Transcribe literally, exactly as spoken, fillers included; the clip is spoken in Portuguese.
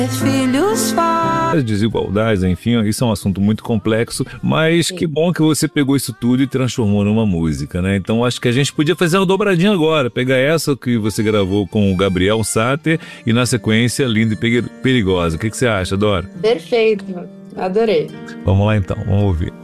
Filhos faz. As desigualdades, enfim, isso é um assunto muito complexo, mas Sim. que bom que você pegou isso tudo e transformou numa música, né? Então acho que a gente podia fazer uma dobradinha agora, pegar essa que você gravou com o Gabriel Sater e na sequência Linda e Perigosa. O que, que você acha, Dora? Perfeito, adorei. Vamos lá então, vamos ouvir.